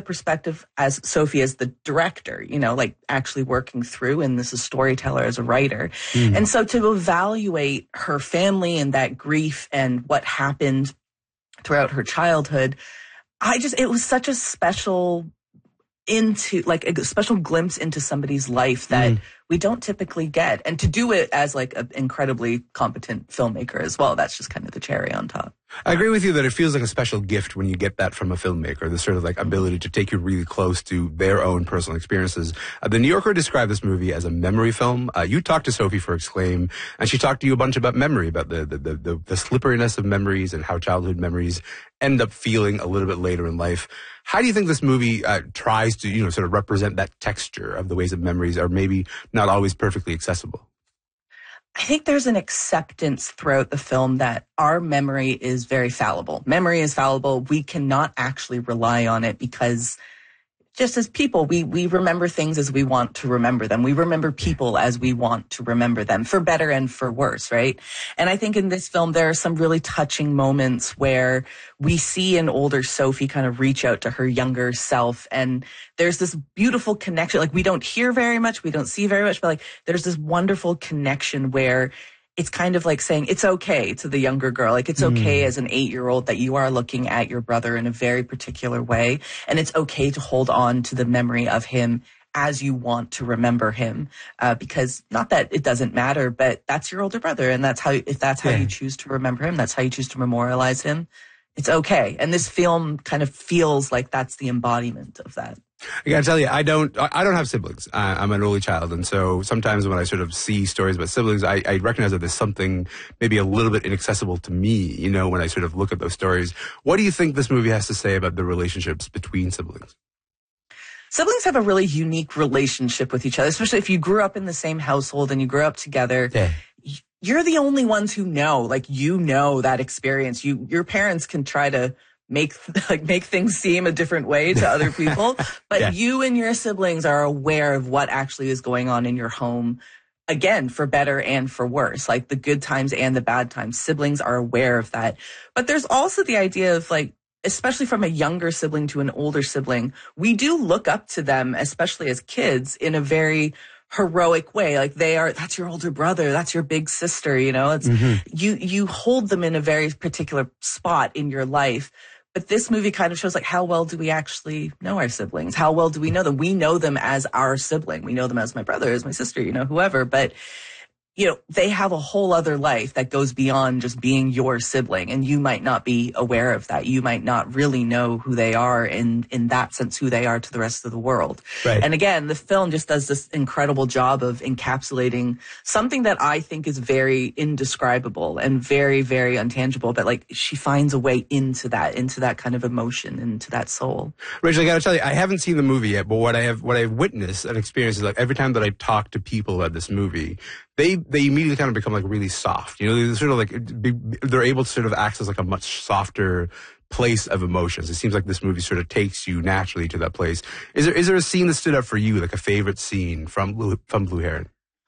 perspective as Sophie as the director, you know, like actually working through, and this is storyteller as a writer. And so to evaluate her family and that grief and what happened throughout her childhood, it was such a special glimpse into somebody's life that we don't typically get. And to do it as like an incredibly competent filmmaker as well, that's just kind of the cherry on top. I agree with you that it feels like a special gift when you get that from a filmmaker, the sort of like ability to take you really close to their own personal experiences. The New Yorker described this movie as a memory film. You talked to Sophie for Exclaim, and she talked to you a bunch about memory, about the slipperiness of memories and how childhood memories end up feeling a little bit later in life. How do you think this movie tries to, you know, sort of represent that texture of the ways that memories are maybe not always perfectly accessible? I think there's an acceptance throughout the film that our memory is very fallible. Memory is fallible. We cannot actually rely on it because just as people, we remember things as we want to remember them. We remember people as we want to remember them, for better and for worse, right? And I think in this film, there are some really touching moments where we see an older Sophie kind of reach out to her younger self. And there's this beautiful connection. Like, we don't hear very much, we don't see very much, but like there's this wonderful connection where it's kind of like saying it's okay to the younger girl. Like, it's okay as an 8-year-old that you are looking at your brother in a very particular way. And it's okay to hold on to the memory of him as you want to remember him. Because not that it doesn't matter, but that's your older brother. And if that's how you choose to remember him, that's how you choose to memorialize him. It's okay. And this film kind of feels like that's the embodiment of that. I gotta tell you, I don't have siblings. I'm an only child, and so sometimes when I sort of see stories about siblings, I recognize that there's something maybe a little bit inaccessible to me, you know, when I sort of look at those stories. What do you think this movie has to say about the relationships between siblings? Siblings have a really unique relationship with each other, especially if you grew up in the same household and you grew up together. Yeah. You're the only ones who know, like, you know that experience. Your parents can try to make things seem a different way to other people, but you and your siblings are aware of what actually is going on in your home, again, for better and for worse, like the good times and the bad times. Siblings are aware of that. But there's also the idea of, like, especially from a younger sibling to an older sibling, we do look up to them, especially as kids, in a very heroic way. Like, that's your older brother, that's your big sister, you know, it's you hold them in a very particular spot in your life. But this movie kind of shows, like, how well do we actually know our siblings? How well do we know them? We know them as our sibling. We know them as my brother, as my sister, you know, whoever. But, you know, they have a whole other life that goes beyond just being your sibling. And you might not be aware of that. You might not really know who they are in that sense, who they are to the rest of the world. Right. And again, the film just does this incredible job of encapsulating something that I think is very indescribable and very, very untangible. But, like, she finds a way into that kind of emotion, into that soul. Rachel, I got to tell you, I haven't seen the movie yet, but what I've witnessed and experienced is, like, every time that I talk to people about this movie, they immediately kind of become, like, really soft. You know, they're sort of like, they're able to sort of access, like, a much softer place of emotions. It seems like this movie sort of takes you naturally to that place. Is there a scene that stood out for you, like a favorite scene from Blue Heron?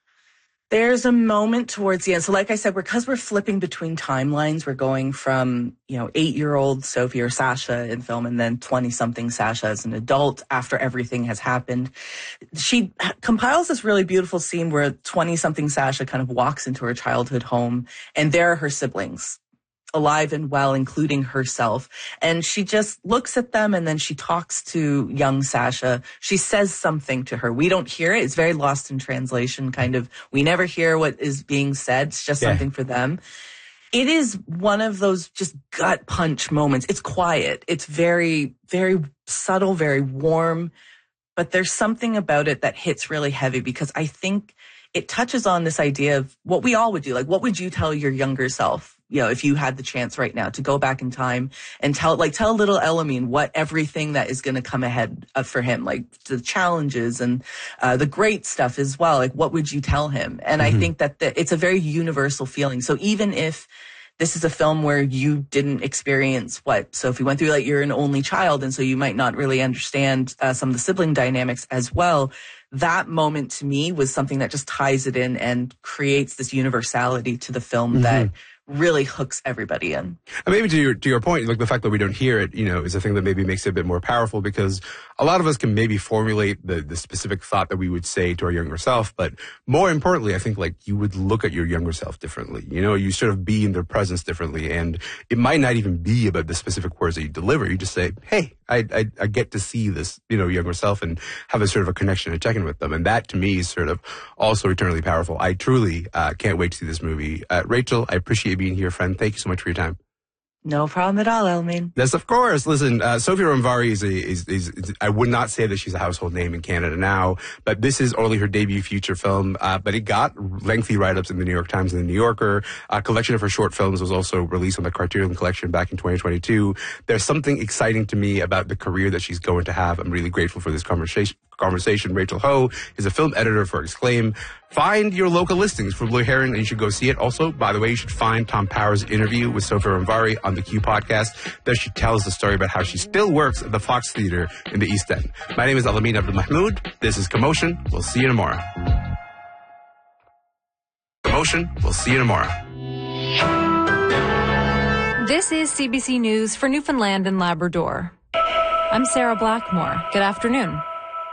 There's a moment towards the end. So, like I said, because we're flipping between timelines, we're going from, you know, 8-year-old Sophie or Sasha in film, and then 20-something Sasha as an adult after everything has happened. She compiles this really beautiful scene where 20-something Sasha kind of walks into her childhood home, and there are her siblings, alive and well, including herself. And she just looks at them, and then she talks to young Sasha. She says something to her. We don't hear it. It's very lost in translation, kind of. We never hear what is being said. It's just something for them. It is one of those just gut punch moments. It's quiet. It's very, very subtle, very warm. But there's something about it that hits really heavy, because I think it touches on this idea of what we all would do. Like, what would you tell your younger self, you know, if you had the chance right now to go back in time and tell little Elamine what everything that is going to come ahead for him, like the challenges and the great stuff as well. Like, what would you tell him? And I think that it's a very universal feeling. So even if this is a film where you didn't experience what Sophie went through, like, you're an only child, and so you might not really understand some of the sibling dynamics as well. That moment to me was something that just ties it in and creates this universality to the film that really hooks everybody in. And maybe to your point, like the fact that we don't hear it, is a thing that maybe makes it a bit more powerful, because a lot of us can maybe formulate the specific thought that we would say to our younger self. But more importantly, I think like you would look at your younger self differently. You sort of be in their presence differently. And it might not even be about the specific words that you deliver. You just say, hey, I get to see this, younger self and have a sort of a connection and check in with them. And that to me is sort of also eternally powerful. I truly can't wait to see this movie. Rachel, I appreciate being here, friend. Thank you so much for your time. No problem at all, Elmine. Yes, of course. Listen, Sophie Romvari is I would not say that she's a household name in Canada now, but this is only her debut feature film. But it got lengthy write-ups in the New York Times and the New Yorker. A collection of her short films was also released on the Criterion Collection back in 2022. There's something exciting to me about the career that she's going to have. I'm really grateful for this conversation. Rachel Ho is a film editor for Exclaim. Find your local listings for Blue Heron, and you should go see it. Also, by the way, you should find Tom Power's interview with Sophie Romvari on the Q podcast. There she tells the story about how she still works at the Fox Theatre in the East End. My name is Alamin Abdulmahmoud. This is Commotion. We'll see you tomorrow. Commotion. We'll see you tomorrow. This is CBC News for Newfoundland and Labrador. I'm Sarah Blackmore. Good afternoon.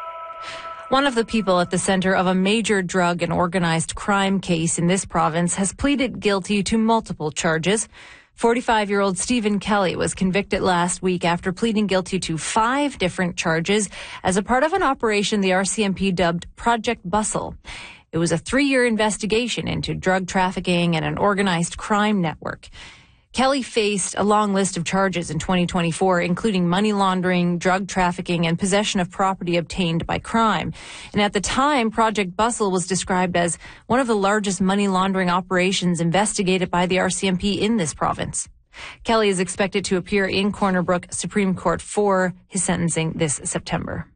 One of the people at the center of a major drug and organized crime case in this province has pleaded guilty to multiple charges. 45-year-old Stephen Kelly was convicted last week after pleading guilty to 5 different charges as a part of an operation the RCMP dubbed Project Bustle. It was a 3-year investigation into drug trafficking and an organized crime network. Kelly faced a long list of charges in 2024, including money laundering, drug trafficking, and possession of property obtained by crime. And at the time, Project Bustle was described as one of the largest money laundering operations investigated by the RCMP in this province. Kelly is expected to appear in Corner Brook Supreme Court for his sentencing this September.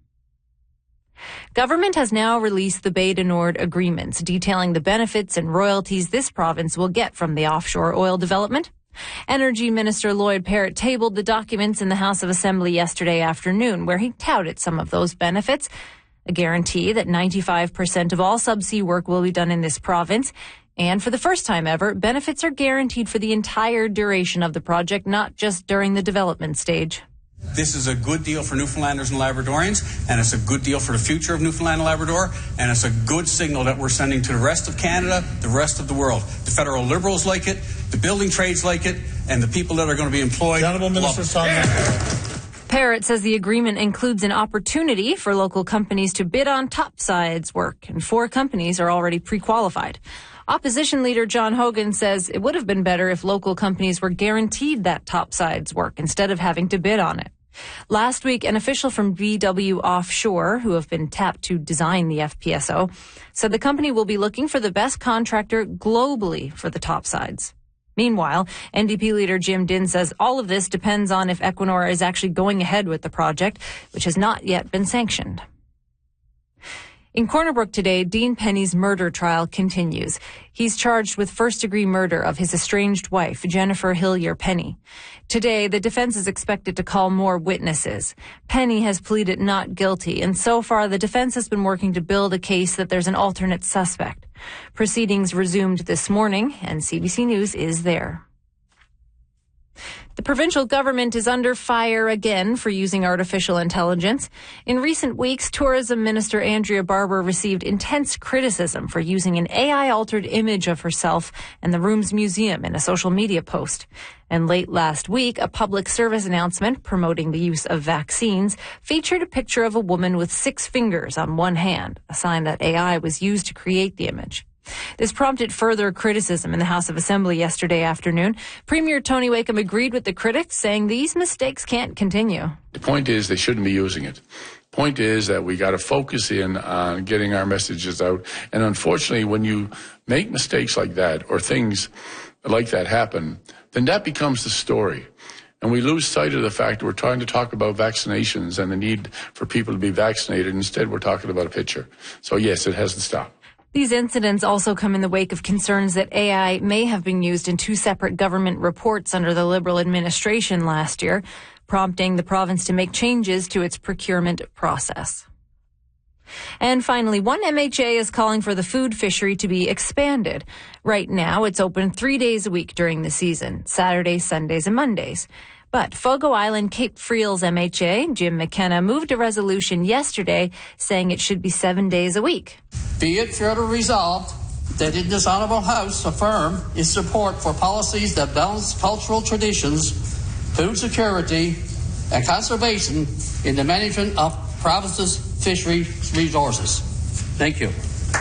Government has now released the Bay du Nord agreements detailing the benefits and royalties this province will get from the offshore oil development. Energy Minister Lloyd Parrott tabled the documents in the House of Assembly yesterday afternoon, where he touted some of those benefits. A guarantee that 95% of all subsea work will be done in this province. And for the first time ever, benefits are guaranteed for the entire duration of the project, not just during the development stage. This is a good deal for Newfoundlanders and Labradorians, and it's a good deal for the future of Newfoundland and Labrador, and it's a good signal that we're sending to the rest of Canada, the rest of the world. The federal Liberals like it, the building trades like it, and the people that are going to be employed love it. Parrott says the agreement includes an opportunity for local companies to bid on topsides work, and 4 companies are already pre-qualified. Opposition leader John Hogan says it would have been better if local companies were guaranteed that topsides work instead of having to bid on it. Last week, an official from BW Offshore, who have been tapped to design the FPSO, said the company will be looking for the best contractor globally for the topsides. Meanwhile, NDP leader Jim Dinn says all of this depends on if Equinor is actually going ahead with the project, which has not yet been sanctioned. In Corner Brook today, Dean Penny's murder trial continues. He's charged with first-degree murder of his estranged wife, Jennifer Hillier Penny. Today, the defense is expected to call more witnesses. Penny has pleaded not guilty, and so far the defense has been working to build a case that there's an alternate suspect. Proceedings resumed this morning, and CBC News is there. The provincial government is under fire again for using artificial intelligence. In recent weeks, Tourism Minister Andrea Barber received intense criticism for using an AI-altered image of herself and the room's museum in a social media post. And late last week, a public service announcement promoting the use of vaccines featured a picture of a woman with 6 fingers on one hand, a sign that AI was used to create the image. This prompted further criticism in the House of Assembly yesterday afternoon. Premier Tony Wakeham agreed with the critics, saying these mistakes can't continue. The point is they shouldn't be using it. Point is that we got to focus in on getting our messages out. And unfortunately, when you make mistakes like that or things like that happen, then that becomes the story. And we lose sight of the fact that we're trying to talk about vaccinations and the need for people to be vaccinated. Instead, we're talking about a picture. So, yes, it has to stop. These incidents also come in the wake of concerns that AI may have been used in 2 separate government reports under the Liberal administration last year, prompting the province to make changes to its procurement process. And finally, one MHA is calling for the food fishery to be expanded. Right now, it's open 3 days a week during the season, Saturdays, Sundays, and Mondays. But Fogo Island Cape Friels MHA, Jim McKenna, moved a resolution yesterday saying it should be 7 days a week. Be it further resolved that in this honorable House affirm its support for policies that balance cultural traditions, food security, and conservation in the management of province's fishery resources. Thank you.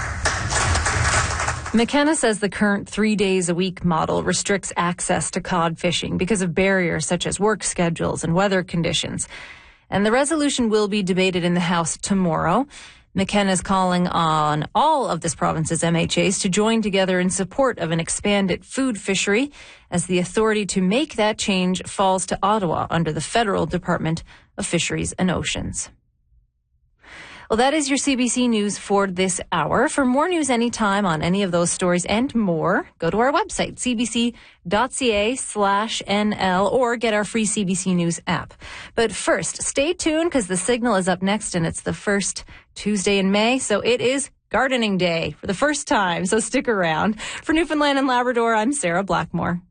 McKenna says the current 3 days a week model restricts access to cod fishing because of barriers such as work schedules and weather conditions. And the resolution will be debated in the House tomorrow. McKenna is calling on all of this province's MHAs to join together in support of an expanded food fishery, as the authority to make that change falls to Ottawa under the Federal Department of Fisheries and Oceans. Well, that is your CBC News for this hour. For more news anytime on any of those stories and more, go to our website, cbc.ca/NL, or get our free CBC News app. But first, stay tuned because the Signal is up next, and it's the first Tuesday in May, so it is Gardening Day for the first time, so stick around. For Newfoundland and Labrador, I'm Sarah Blackmore.